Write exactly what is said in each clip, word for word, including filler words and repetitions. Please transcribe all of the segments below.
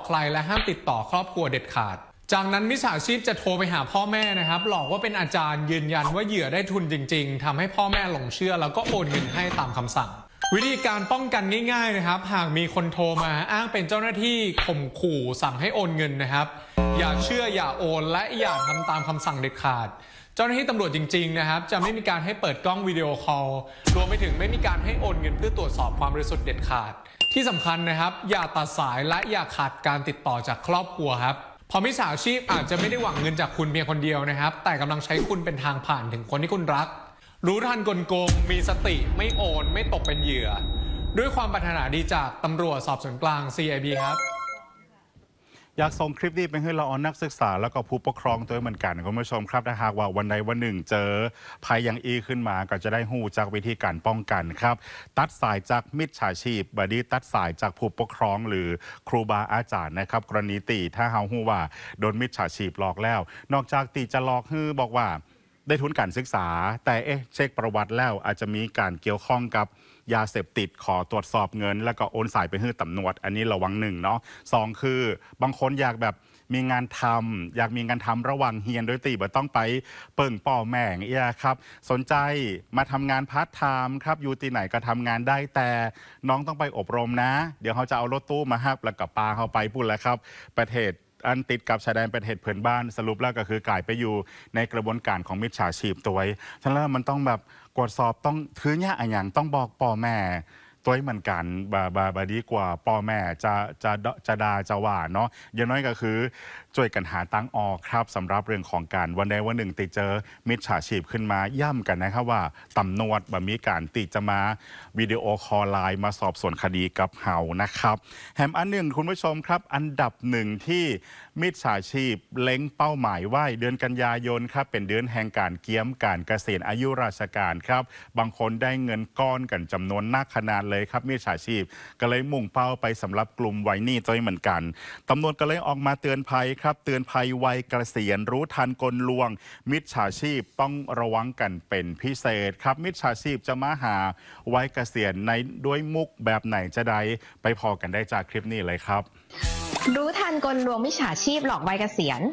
ใครและห้ามติดต่อครอบครัวเด็ดขาดจากนั้นมิจฉาชีพจะโทรไปหาพ่อแม่นะครับหลอกว่าเป็นอาจารย์ยืนยันว่าเหยื่อได้ทุนจริงๆทำให้พ่อแม่หลงเชื่อแล้วก็โอนเงินให้ตามคำสั่งวิธีการป้องกันง่ายๆนะครับหากมีคนโทรมาอ้างเป็นเจ้าหน้าที่ข่มขู่สั่งให้โอนเงินนะครับอย่าเชื่ออย่าโอนและอย่าทำตามคำสั่งเด็ดขาดเจ้าหน้าที่ตำรวจจริงๆนะครับจะไม่มีการให้เปิดกล้องวิดีโอคอลรวมไปถึงไม่มีการให้โอนเงินเพื่อตรวจสอบความบริสุทธิ์เด็ดขาดที่สำคัญนะครับอย่าตัดสายและอย่าขาดการติดต่อจากครอบครัวครับเพราะมิจฉาชีพอาจจะไม่ได้หวังเงินจากคุณเพียงคนเดียวนะครับแต่กำลังใช้คุณเป็นทางผ่านถึงคนที่คุณรักรู้ทันกลโกงมีสติไม่โอนไม่ตกเป็นเหยื่อด้วยความปรารถนาดีจากตำรวจสอบสวนกลาง ซี ไอ บี ครับอยากส่งคลิปนี้ไปให้เราออนนักศึกษาแล้วก็ผู้ปกครองตัวเหมือนกันคุณผู้ชมครับถ้าหากว่าวันใดวันหนึ่งเจอภัยอย่างอีขึ้นมาก็จะได้หู้จากวิธีการป้องกันครับตัดสายจากมิจฉาชีพบดีตัดสายจากผู้ปกครองหรือครูบาอาจารย์นะครับกรณีตีถ้าเฮาหู้ว่าโดนมิจฉาชีพหลอกแล้วนอกจากตีจะหลอกฮือบอกว่าได้ทุนการศึกษาแต่เอ๊ะเช็คประวัติแล้วอาจจะมีการเกี่ยวข้องกับยาเสพติดขอตรวจสอบเงินแล้วก็โอนสายไปให้ตำรวจอันนี้ระวังหนึ่งเนาะสองคือบางคนอยากแบบมีงานทำอยากมีงานทำระหว่างเฮียนโดยตีบ่ต้องไปเปิ่งป่อแม่งเอียครับสนใจมาทำงานพาร์ทไทม์ครับอยู่ที่ไหนก็ทำงานได้แต่น้องต้องไปอบรมนะเดี๋ยวเขาจะเอารถตู้มาฮับแล้วก็ปาเขาไปพูดแล้วครับประเทศอันติดกับชายแดนประเทศเพื่อนบ้านสรุปแล้วก็คือกลายไปอยู่ในกระบวนการของมิจฉาชีพตัวไว้ฉะนั้นมันต้องแบบกดสอบต้องถือเนี่ยอย่างต้องบอกพ่อแม่ตัวเหมือนกันบาบาบาดีกว่าพ่อแม่จะจะจะดาจะว่าเนาะอย่างน้อยก็คือช่วยกันหาตั้งออกครับสำหรับเรื่องของการวันใดวันหนึ่งติดเจอมิจฉาชีพขึ้นมาย่ำกันนะครับว่าตำรวจบมีการติดจะมาวิดีโอคอลไลน์มาสอบสวนคดีกับเฮานะครับแถมอันหนึ่งคุณผู้ชมครับอันดับหนึ่งที่มิจฉาชีพเล็งเป้าหมายไว้เดือนกันยายนครับเป็นเดือนแห่งการเกียมการเกษียณอายุราชการครับบางคนได้เงินก้อนกันจำนวนนักขนาดเลยครับมิจฉาชีพก็เลยมุ่งเป้าไปสำหรับกลุ่มวัยนี้ตัวเหมือนกันตำรวจก็เลยออกมาเตือนภัยครับเตือนภัยวัยเกษียณรู้ทันกลลวงมิจฉาชีพต้องระวังกันเป็นพิเศษครับมิจฉาชีพจะมาหาวัยเกษียณในด้วยมุกแบบไหนจะได้ไปพอกันได้จากคลิปนี้เลยครับรู้ทันกลลวงมิจฉาชีพหลอกวัยเกษียณ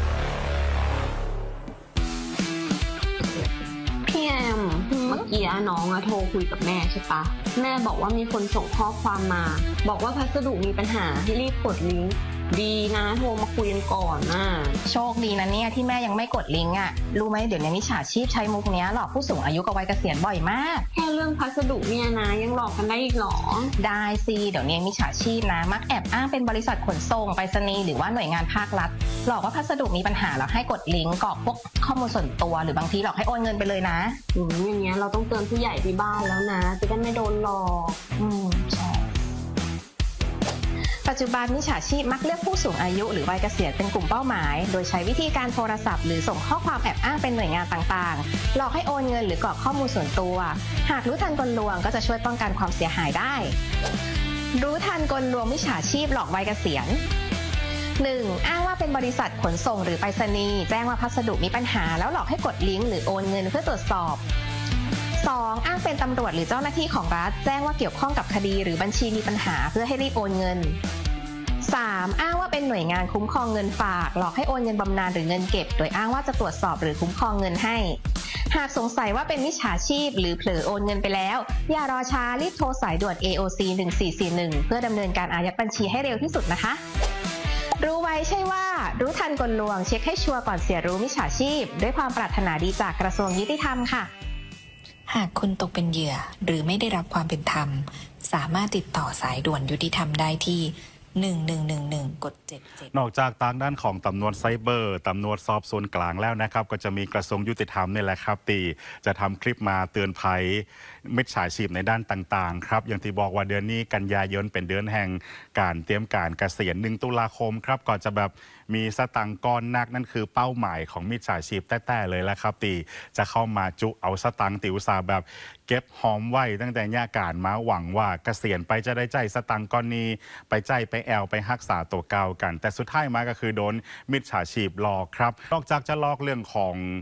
พี่แอมเมื่อกี้น้องโทรคุยกับแม่ใช่ปะแม่บอกว่ามีคนส่งข้อความมาบอกว่าพัสดุมีปัญหาให้รีบกดลิงก์ดีนะโทรมาคุยกันก่อนน่ะโชคดีนะเนี่ยที่แม่ยังไม่กดลิงก์อ่ะรู้ไหมเดี๋ยวนี้มิจฉาชีพใช้มุกเนี้ยหลอกผู้สูงอายุกับวัยเกษียณบ่อยมากแค่เรื่องพัสดุเนี่ยนะยังหลอกกันได้อีกหรอได้สิเดี๋ยวนี้มิจฉาชีพนะมักแอบอ้างเป็นบริษัทขนส่งไปรษณีย์หรือว่าหน่วยงานภาครัฐหลอกว่าพัสดุมีปัญหาแล้วให้กดลิงก์กรอกพวกข้อมูลส่วนตัวหรือบางทีหลอกให้โอนเงินไปเลยนะอืมอย่างเงี้ยเราต้องเตือนผู้ใหญ่ที่บ้านแล้วนะจะได้ไม่โดนหลอกอืมใช่ปัจจุบันมิจฉาชีพมักเลือกผู้สูงอายุหรือวัยเกษียณเป็นกลุ่มเป้าหมายโดยใช้วิธีการโทรศัพท์หรือส่งข้อความแอบอ้างเป็นหน่วยงานต่างๆหลอกให้โอนเงินหรือกรอกข้อมูลส่วนตัวหากรู้ทันกลลวงก็จะช่วยป้องกันความเสียหายได้รู้ทันกลลวงมิจฉาชีพหลอกวัยเกษียณ หนึ่ง. อ้างว่าเป็นบริษัทขนส่งหรือไปรษณีย์แจ้งว่าพัสดุมีปัญหาแล้วหลอกให้กดลิงก์หรือโอนเงินเพื่อตรวจสอบสอง อ้างเป็นตำรวจหรือเจ้าหน้าที่ของรัฐแจ้งว่าเกี่ยวข้องกับคดีหรือบัญชีมีปัญหาเพื่อให้รีบโอนเงิน สาม. อ้างว่าเป็นหน่วยงานคุ้มครองเงินฝากหลอกให้โอนเงินบำนาญหรือเงินเก็บโดยอ้างว่าจะตรวจสอบหรือคุ้มครองเงินให้หากสงสัยว่าเป็นมิจฉาชีพหรือเผลอโอนเงินไปแล้วอย่ารอช้ารีบโทรสายด่วน เอ โอ ซี หนึ่งสี่สี่หนึ่งเพื่อดำเนินการอายัดบัญชีให้เร็วที่สุดนะคะรู้ไว้ใช่ว่ารู้ทันกลลวงเช็คให้ชัวร์ก่อนเสียรู้มิจฉาชีพด้วยความปรารถนาดีจากกระทรวงยุติธรรมค่ะหากคุณตกเป็นเหยื่อหรือไม่ได้รับความเป็นธรรมสามารถติดต่อสายด่วนยุติธรรมได้ที่หนึ่งหนึ่งหนึ่งหนึ่งกดเจ็ดเจ็ดนอกจากทางด้านของตำรวจไซเบอร์ตำรวจสอบสวนกลางแล้วนะครับก็จะมีกระทรวงยุติธรรมนี่แหละครับตีจะทำคลิปมาเตือนภัยมิจฉาชีพในด้านต่างๆครับอย่างที่บอกว่าเดือนนี้กันยายนเป็นเดือนแห่งการเตรียมการเกษียณหนึ่งตุลาคมครับก่อนจะแบบมีสตังค์ก้อนนักนั่นคือเป้าหมายของมิจฉาชีพแต้ๆเลยแล้วครับตีจะเข้ามาจุเอาสตังค์ติวซาแบบเก็บหอมไว้ตั้งแต่ย่าการมาหวังว่าเกษียณไปจะได้ใจสตังค์ก้อนนี้ไปใจไปแอลไปรักษาตัวเก่ากันแต่สุดท้ายมาก็คือโดนมิจฉาชีพหลอกครับนอกจากจะหลอกเรื่องของ